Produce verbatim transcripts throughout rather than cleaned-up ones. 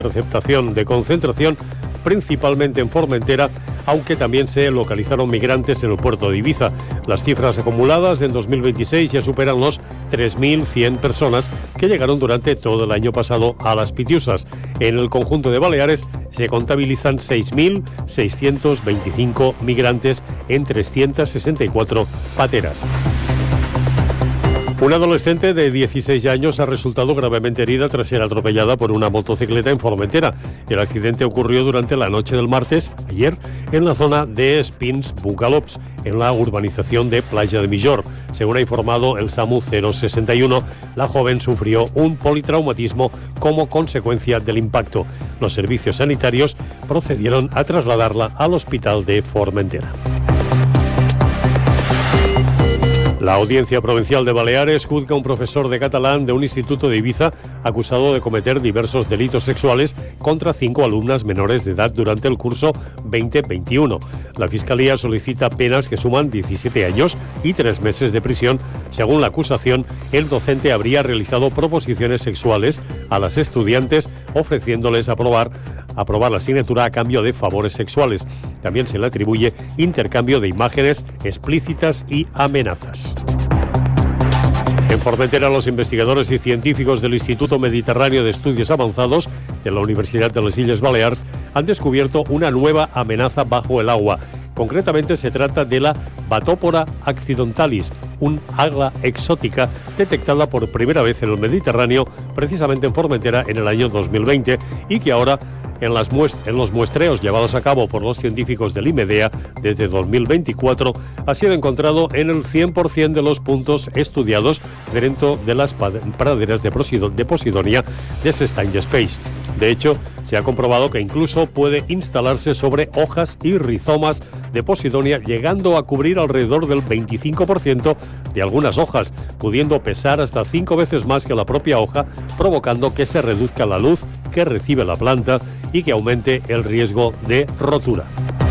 Receptación de concentración principalmente en Formentera, aunque también se localizaron migrantes en el puerto de Ibiza. Las cifras acumuladas en dos mil veintiséis ya superan los tres mil cien personas que llegaron durante todo el año pasado a las Pitiusas. En el conjunto de Baleares se contabilizan seis mil seiscientos veinticinco migrantes en trescientas sesenta y cuatro pateras. Una adolescente de dieciséis años ha resultado gravemente herida tras ser atropellada por una motocicleta en Formentera. El accidente ocurrió durante la noche del martes, ayer, en la zona de Espins Bungalows, en la urbanización de Playa de Millor. Según ha informado el SAMU cero sesenta y uno, la joven sufrió un politraumatismo como consecuencia del impacto. Los servicios sanitarios procedieron a trasladarla al hospital de Formentera. La Audiencia Provincial de Baleares juzga a un profesor de catalán de un instituto de Ibiza acusado de cometer diversos delitos sexuales contra cinco alumnas menores de edad durante el curso veinte veintiuno. La Fiscalía solicita penas que suman diecisiete años y tres meses de prisión. Según la acusación, el docente habría realizado proposiciones sexuales a las estudiantes ofreciéndoles aprobar, aprobar la asignatura a cambio de favores sexuales. También se le atribuye intercambio de imágenes explícitas y amenazas. En Formentera, los investigadores y científicos del Instituto Mediterráneo de Estudios Avanzados de la Universidad de las Illes Balears han descubierto una nueva amenaza bajo el agua. Concretamente se trata de la Batópora accidentalis, un alga exótica detectada por primera vez en el Mediterráneo, precisamente en Formentera en el año dos mil veinte, y que ahora En, las muest- en los muestreos llevados a cabo por los científicos del IMEDEA desde dos mil veinticuatro ha sido encontrado en el cien por ciento de los puntos estudiados dentro de las praderas de, Posido- de Posidonia de Sestany Space. De hecho, se ha comprobado que incluso puede instalarse sobre hojas y rizomas de Posidonia, llegando a cubrir alrededor del veinticinco por ciento de algunas hojas, pudiendo pesar hasta cinco veces más que la propia hoja, provocando que se reduzca la luz que recibe la planta y que aumente el riesgo de rotura.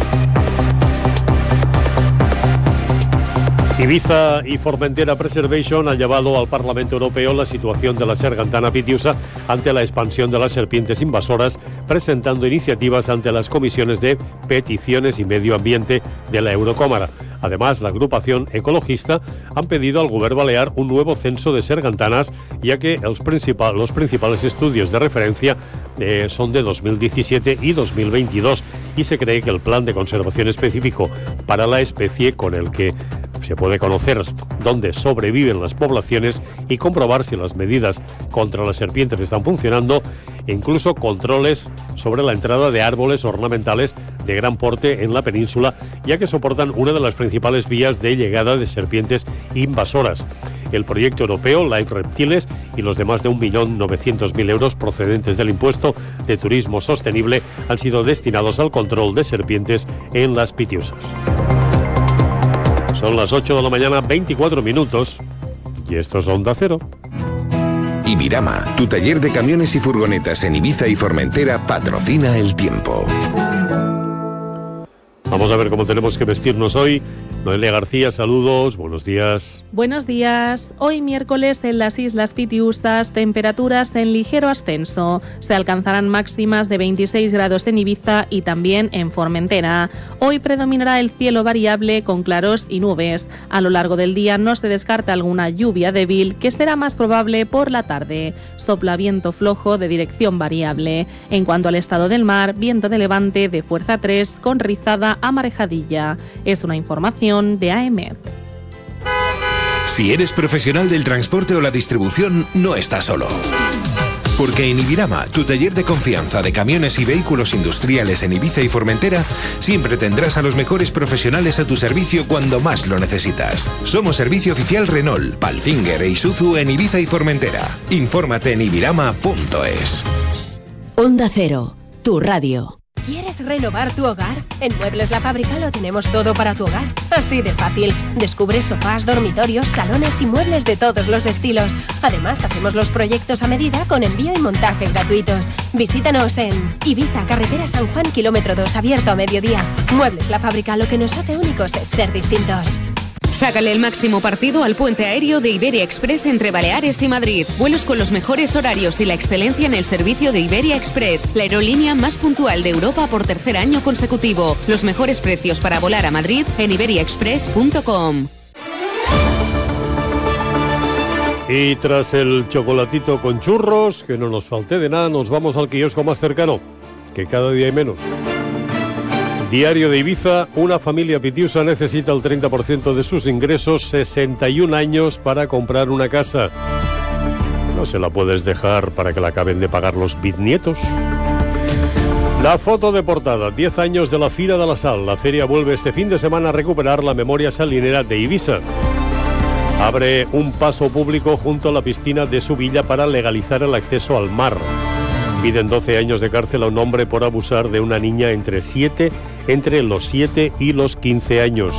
Ibiza y Formentera Preservation han llevado al Parlamento Europeo la situación de la Sargantana pitiusa ante la expansión de las serpientes invasoras, presentando iniciativas ante las comisiones de Peticiones y Medio Ambiente de la Eurocámara. Además, la agrupación ecologista han pedido al Govern Balear un nuevo censo de sargantanas, ya que los, principal, los principales estudios de referencia eh, son de dos mil diecisiete y dos mil veintidós, y se cree que el plan de conservación específico para la especie, con el que se puede conocer dónde sobreviven las poblaciones y comprobar si las medidas contra las serpientes están funcionando, e incluso controles sobre la entrada de árboles ornamentales de gran porte en la península, ya que soportan una de las principales vías de llegada de serpientes invasoras. El proyecto europeo Life Reptiles y los de más de un millón novecientos mil euros procedentes del impuesto de turismo sostenible han sido destinados al control de serpientes en las Pitiusas. Son las ocho de la mañana, veinticuatro minutos, y esto es Onda Cero. Ibirama, tu taller de camiones y furgonetas en Ibiza y Formentera, patrocina el tiempo. Vamos a ver cómo tenemos que vestirnos hoy. Noelia García, saludos, buenos días. Buenos días. Hoy miércoles en las Islas Pitiusas, temperaturas en ligero ascenso. Se alcanzarán máximas de veintiséis grados en Ibiza y también en Formentera. Hoy predominará el cielo variable con claros y nubes. A lo largo del día no se descarta alguna lluvia débil, que será más probable por la tarde. Sopla viento flojo de dirección variable. En cuanto al estado del mar, viento de levante de fuerza tres con rizada a marejadilla. Es una información de A E M E T. Si eres profesional del transporte o la distribución, no estás solo. Porque en Ibirama, tu taller de confianza de camiones y vehículos industriales en Ibiza y Formentera, siempre tendrás a los mejores profesionales a tu servicio cuando más lo necesitas. Somos servicio oficial Renault, Palfinger e Isuzu en Ibiza y Formentera. Infórmate en ibirama punto es. Onda Cero, tu radio. ¿Quieres renovar tu hogar? En Muebles La Fábrica lo tenemos todo para tu hogar. Así de fácil. Descubre sofás, dormitorios, salones y muebles de todos los estilos. Además, hacemos los proyectos a medida con envío y montaje gratuitos. Visítanos en Ibiza, carretera San Juan, kilómetro dos, abierto a mediodía. Muebles La Fábrica, lo que nos hace únicos es ser distintos. Sácale el máximo partido al puente aéreo de Iberia Express entre Baleares y Madrid. Vuelos con los mejores horarios y la excelencia en el servicio de Iberia Express, la aerolínea más puntual de Europa por tercer año consecutivo. Los mejores precios para volar a Madrid en iberia express punto com. Y tras el chocolatito con churros, que no nos falte de nada, nos vamos al kiosco más cercano, que cada día hay menos. Diario de Ibiza, una familia pitiusa necesita el treinta por ciento de sus ingresos, sesenta y un años, para comprar una casa. No se la puedes dejar para que la acaben de pagar los bisnietos. La foto de portada, diez años de la Fira de la Sal. La feria vuelve este fin de semana a recuperar la memoria salinera de Ibiza. Abre un paso público junto a la piscina de su villa para legalizar el acceso al mar. Piden doce años de cárcel a un hombre por abusar de una niña entre siete, entre los siete y los quince años.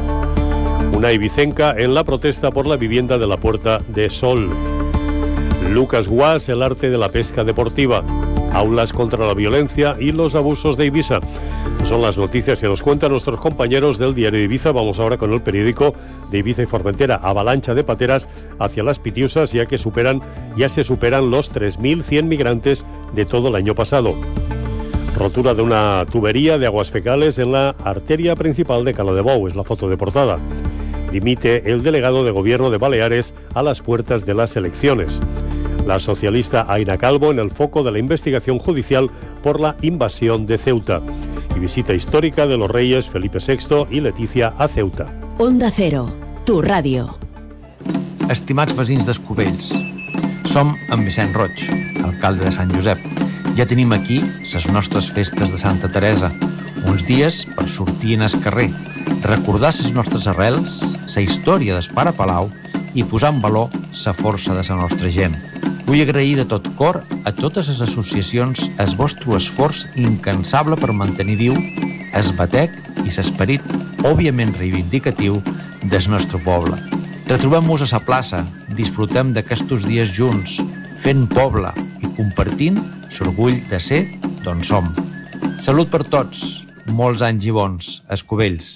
Una ibicenca en la protesta por la vivienda de la Puerta de Sol. Lucas Guas, el arte de la pesca deportiva. Aulas contra la violencia y los abusos de Ibiza. Son las noticias que nos cuentan nuestros compañeros del Diario de Ibiza. Vamos ahora con el periódico de Ibiza y Formentera. Avalancha de pateras hacia las Pitiusas, ya que superan, ya se superan los tres mil cien migrantes de todo el año pasado. Rotura de una tubería de aguas fecales en la arteria principal de Cala de Bou, es la foto de portada. Dimite el delegado de gobierno de Baleares a las puertas de las elecciones. La socialista Aina Calvo en el foco de la investigación judicial por la invasión de Ceuta. Y visita histórica de los reyes Felipe sexto i Letícia a Ceuta. Onda Cero, tu ràdio. Estimats veïns d'Escovells, som en Vicent Roig, alcalde de Sant Josep. Ja tenim aquí les nostres festes de Santa Teresa, uns dies per sortir en el carrer, recordar les nostres arrels, la història del Pare Palau i posar en valor la força de la nostra gent. Vull agrair de tot cor a totes les associacions el vostre esforç incansable per mantenir viu el batec i l'esperit òbviament reivindicatiu del nostre poble. Retrobem-nos a la plaça, disfrutem d'aquests dies junts, fent poble i compartint l'orgull de ser d'on som. Salut per tots, molts anys i bons, Escovells.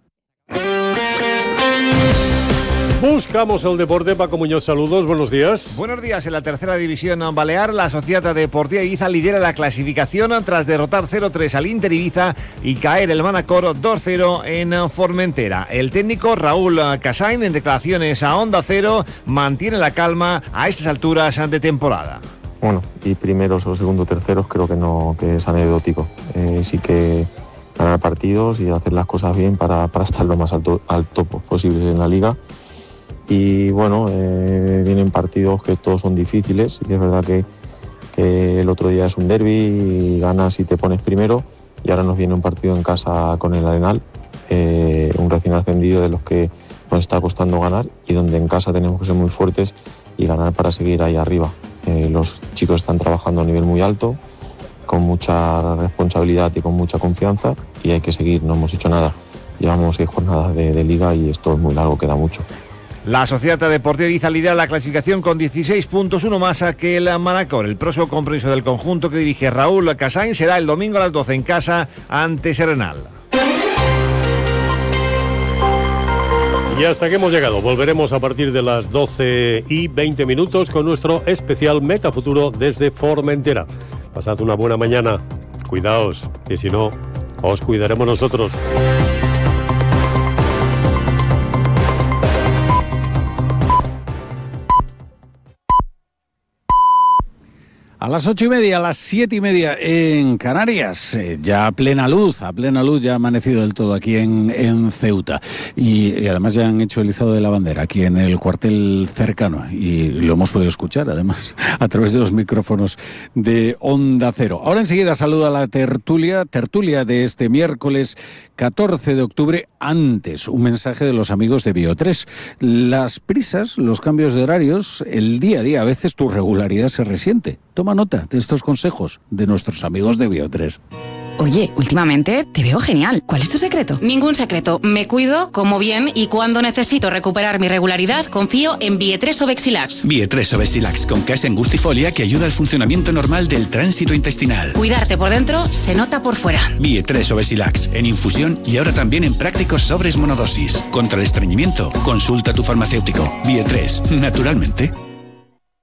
Buscamos el deporte. Paco Muñoz, saludos, buenos días. Buenos días. En la tercera división balear, la Sociedad Deportiva Ibiza lidera la clasificación tras derrotar cero tres al Inter Ibiza y caer el Manacor dos cero en Formentera. El técnico Raúl Casain, en declaraciones a Onda Cero, mantiene la calma a estas alturas de temporada. Bueno, y primeros o segundo terceros creo que no, que es anecdótico. Eh, sí que ganar partidos y hacer las cosas bien para, para estar lo más alto, alto posible en la liga. Y bueno, eh, vienen partidos que todos son difíciles, y es verdad que, que el otro día es un derbi y ganas y te pones primero, y ahora nos viene un partido en casa con el Arenal, eh, un recién ascendido de los que nos está costando ganar y donde en casa tenemos que ser muy fuertes y ganar para seguir ahí arriba. Eh, los chicos están trabajando a un nivel muy alto, con mucha responsabilidad y con mucha confianza, y hay que seguir, no hemos hecho nada. Llevamos seis jornadas de, de liga y esto es muy largo, queda mucho. La Sociedad Deportiva Ibiza lidera la clasificación con dieciséis puntos, uno más que el Manacor. El próximo compromiso del conjunto que dirige Raúl Casain será el domingo a las doce en casa ante Serenal. Y hasta que hemos llegado. Volveremos a partir de las doce y veinte minutos con nuestro especial Metafuturo desde Formentera. Pasad una buena mañana. Cuidaos, que si no, os cuidaremos nosotros. A las ocho y media, a las siete y media en Canarias, eh, ya a plena luz, a plena luz, ya ha amanecido del todo aquí en, en Ceuta. Y, y además ya han hecho el izado de la bandera aquí en el cuartel cercano. Y lo hemos podido escuchar, además, a través de los micrófonos de Onda Cero. Ahora enseguida saludo a la tertulia, tertulia de este miércoles catorce de octubre. Antes, un mensaje de los amigos de Bio tres. Las prisas, los cambios de horarios, el día a día, a veces tu regularidad se resiente. Toma nota de estos consejos de nuestros amigos de Bio tres. Oye, últimamente te veo genial. ¿Cuál es tu secreto? Ningún secreto. Me cuido, como bien y cuando necesito recuperar mi regularidad, confío en Bietres Obexilax. Bietres Obexilax con case angustifolia que ayuda al funcionamiento normal del tránsito intestinal. Cuidarte por dentro se nota por fuera. Bietres Obexilax en infusión y ahora también en prácticos sobres monodosis. Contra el estreñimiento, consulta a tu farmacéutico. Bietres, naturalmente.